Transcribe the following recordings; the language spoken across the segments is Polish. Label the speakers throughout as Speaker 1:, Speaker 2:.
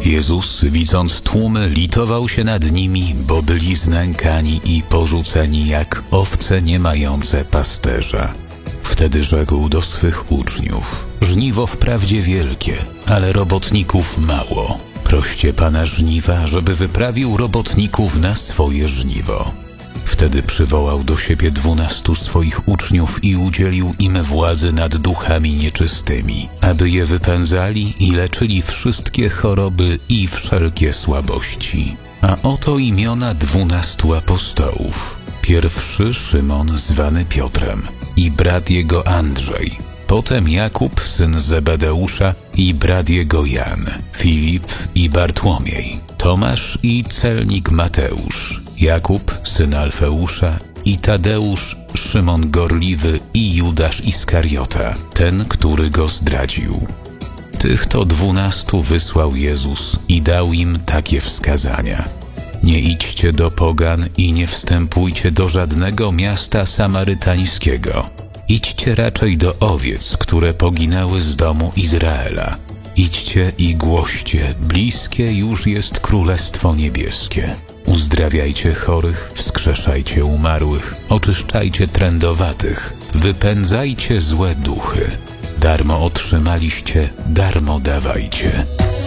Speaker 1: Jezus, widząc tłumy, litował się nad nimi, bo byli znękani i porzuceni jak owce nie mające pasterza. Wtedy rzekł do swych uczniów: żniwo wprawdzie wielkie, ale robotników mało. Proście Pana żniwa, żeby wyprawił robotników na swoje żniwo. Wtedy przywołał do siebie 12 swoich uczniów i udzielił im władzy nad duchami nieczystymi, aby je wypędzali i leczyli wszystkie choroby i wszelkie słabości. A oto imiona 12 apostołów. Pierwszy Szymon zwany Piotrem i brat jego Andrzej. Potem Jakub, syn Zebedeusza i brat jego Jan, Filip i Bartłomiej, Tomasz i celnik Mateusz, Jakub, syn Alfeusza i Tadeusz, Szymon Gorliwy i Judasz Iskariota, ten, który go zdradził. Tych to 12 wysłał Jezus i dał im takie wskazania: nie idźcie do pogan i nie wstępujcie do żadnego miasta samarytańskiego. Idźcie raczej do owiec, które poginęły z domu Izraela. Idźcie i głoście, bliskie już jest Królestwo Niebieskie. Uzdrawiajcie chorych, wskrzeszajcie umarłych, oczyszczajcie trędowatych, wypędzajcie złe duchy. Darmo otrzymaliście, darmo dawajcie.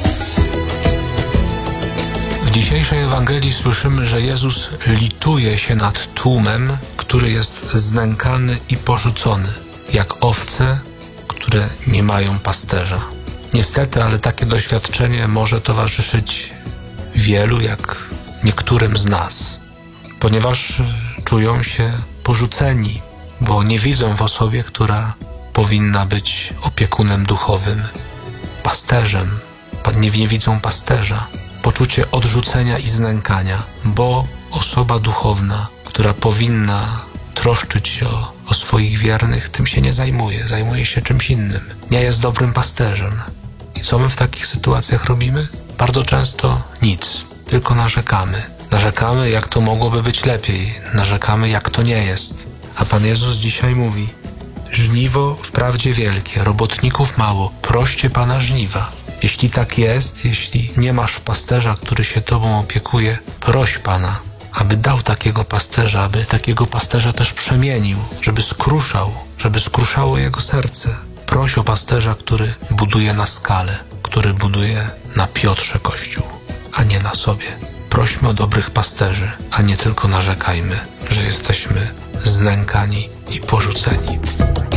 Speaker 2: W dzisiejszej Ewangelii słyszymy, że Jezus lituje się nad tłumem, który jest znękany i porzucony, jak owce, które nie mają pasterza. Niestety, ale takie doświadczenie może towarzyszyć wielu, jak niektórym z nas, ponieważ czują się porzuceni, bo nie widzą w osobie, która powinna być opiekunem duchowym, pasterzem. Nie widzą pasterza. Poczucie odrzucenia i znękania, bo osoba duchowna, która powinna troszczyć się o swoich wiernych, tym się nie zajmuje się czymś innym. Nie jest dobrym pasterzem. I co my w takich sytuacjach robimy? Bardzo często nic, tylko narzekamy. Narzekamy, jak to mogłoby być lepiej. Narzekamy, jak to nie jest. A Pan Jezus dzisiaj mówi: żniwo wprawdzie wielkie, robotników mało, proście Pana żniwa. Jeśli tak jest, jeśli nie masz pasterza, który się Tobą opiekuje, proś Pana, aby dał takiego pasterza, aby takiego pasterza też przemienił, żeby skruszało jego serce. Proś o pasterza, który buduje na skale, który buduje na Piotrze Kościół, a nie na sobie. Prośmy o dobrych pasterzy, a nie tylko narzekajmy, że jesteśmy znękani i porzuceni.